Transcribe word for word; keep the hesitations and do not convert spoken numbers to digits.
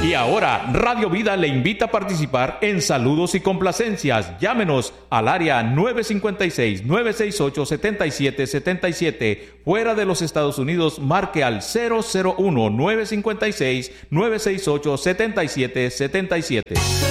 Y ahora, Radio Vida le invita a participar en Saludos y Complacencias. Llámenos al área nueve cinco seis, nueve seis ocho, siete siete siete siete. Fuera de los Estados Unidos, marque al cero cero uno, nueve cinco seis, nueve seis ocho, siete siete siete siete.